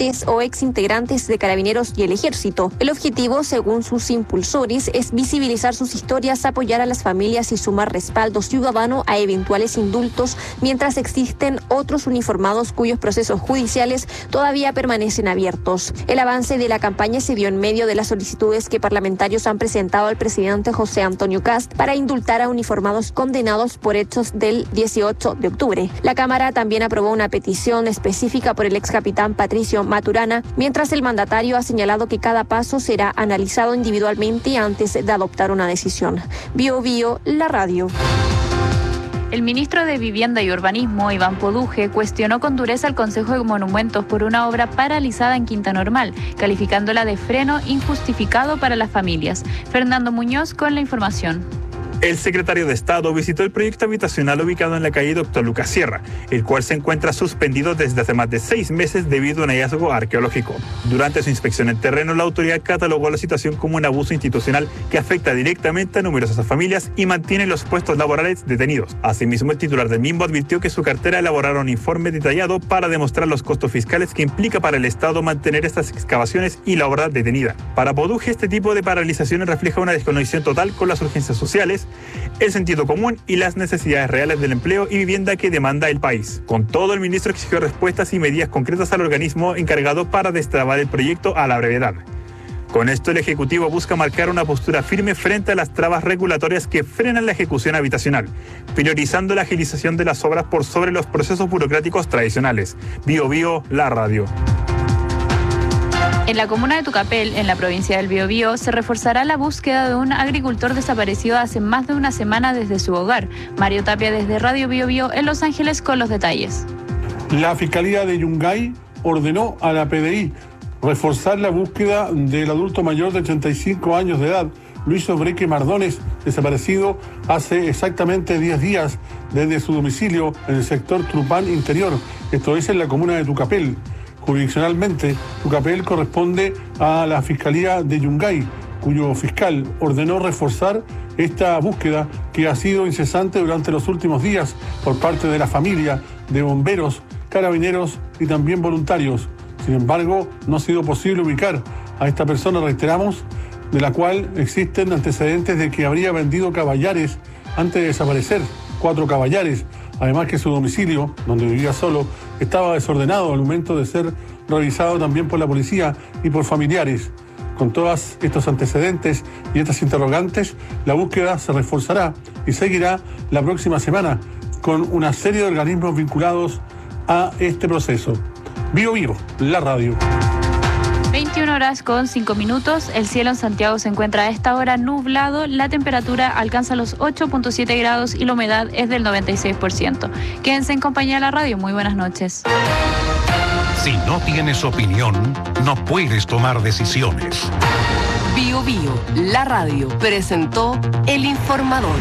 integrantes o exintegrantes de Carabineros y el Ejército. El objetivo, según sus impulsores, es visibilizar sus historias, apoyar a las familias y sumar respaldo ciudadano a eventuales indultos, mientras existen otros uniformados cuyos procesos judiciales todavía permanecen abiertos. El avance de la campaña se dio en medio de las solicitudes que parlamentarios han presentado al presidente José Antonio Kast para indultar a uniformados condenados por hechos del 18 de octubre. La Cámara también aprobó una petición específica por el ex capitán Patricio Maturana, mientras el mandatario ha señalado que cada paso será analizado individualmente antes de adoptar una decisión. Bio, la radio. El ministro de Vivienda y Urbanismo, Iván Poduje, cuestionó con dureza al Consejo de Monumentos por una obra paralizada en Quinta Normal, calificándola de freno injustificado para las familias. Fernando Muñoz con la información. El secretario de Estado visitó el proyecto habitacional ubicado en la calle Dr. Lucas Sierra, el cual se encuentra suspendido desde hace más de 6 meses debido a un hallazgo arqueológico. Durante su inspección en terreno, la autoridad catalogó la situación como un abuso institucional que afecta directamente a numerosas familias y mantiene los puestos laborales detenidos. Asimismo, el titular del mismo advirtió que su cartera elaborará un informe detallado para demostrar los costos fiscales que implica para el Estado mantener estas excavaciones y la obra detenida. Para Poduje, este tipo de paralizaciones refleja una desconexión total con las urgencias sociales, el sentido común y las necesidades reales del empleo y vivienda que demanda el país. Con todo, el ministro exigió respuestas y medidas concretas al organismo encargado para destrabar el proyecto a la brevedad. Con esto, el Ejecutivo busca marcar una postura firme frente a las trabas regulatorias que frenan la ejecución habitacional, priorizando la agilización de las obras por sobre los procesos burocráticos tradicionales. Bio, la radio. En la comuna de Tucapel, en la provincia del Biobío, se reforzará la búsqueda de un agricultor desaparecido hace más de una semana desde su hogar. Mario Tapia desde Radio Biobío en Los Ángeles con los detalles. La Fiscalía de Yungay ordenó a la PDI reforzar la búsqueda del adulto mayor de 85 años de edad, Luis Obreque Mardones, desaparecido hace exactamente 10 días desde su domicilio en el sector Trupán Interior, esto es en la comuna de Tucapel. Jurisdiccionalmente, Tucapel corresponde a la Fiscalía de Yungay, cuyo fiscal ordenó reforzar esta búsqueda que ha sido incesante durante los últimos días por parte de la familia, de bomberos, carabineros y también voluntarios. Sin embargo, no ha sido posible ubicar a esta persona, reiteramos, de la cual existen antecedentes de que habría vendido caballares antes de desaparecer, 4 caballares. Además que su domicilio, donde vivía solo, estaba desordenado al momento de ser revisado también por la policía y por familiares. Con todos estos antecedentes y estas interrogantes, la búsqueda se reforzará y seguirá la próxima semana con una serie de organismos vinculados a este proceso. Bio, la radio. 21 horas con 5 minutos. El cielo en Santiago se encuentra a esta hora nublado. La temperatura alcanza los 8.7 grados y la humedad es del 96%. Quédense en compañía de la radio. Muy buenas noches. Si no tienes opinión, no puedes tomar decisiones. Bio, la radio, presentó El Informador.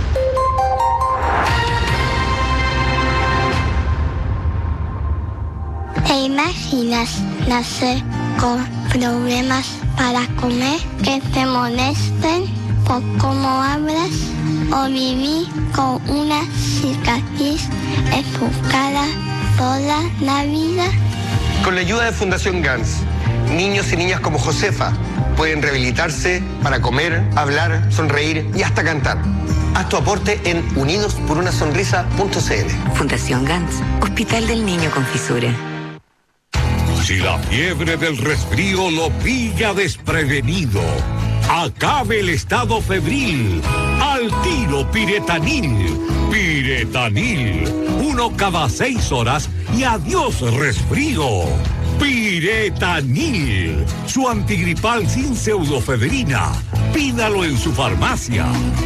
¿Te imaginas nacer con problemas para comer, que te molesten por cómo hablas, o vivir con una cicatriz en tu cara toda la vida? Con la ayuda de Fundación GANS, niños y niñas como Josefa pueden rehabilitarse para comer, hablar, sonreír y hasta cantar. Haz tu aporte en unidosporunasonrisa.cl. Fundación GANS, Hospital del Niño con Fisura. Si la fiebre del resfrío lo pilla desprevenido, acabe el estado febril. Al tiro Piretanil. Piretanil. 1 cada 6 horas y adiós resfrío. Piretanil. Su antigripal sin pseudofedrina. Pídalo en su farmacia.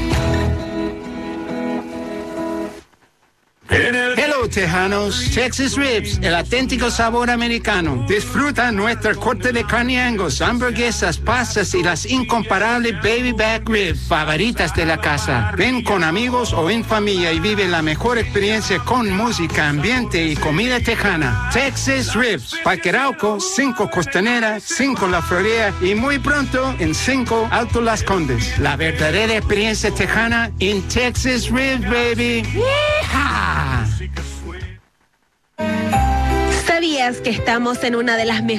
Hello, tejanos. Texas Ribs, el auténtico sabor americano. Disfruta nuestra corte de carne Angus, hamburguesas, pastas y las incomparables baby back ribs favoritas de la casa. Ven con amigos o en familia y vive la mejor experiencia con música, ambiente y comida tejana. Texas Ribs, Parque Arauco, 5 Costanera, 5 La Florida y muy pronto en 5 Alto Las Condes. La verdadera experiencia tejana en Texas Ribs, baby. ¡Yeehaw! ¿Sabías que estamos en una de las mejores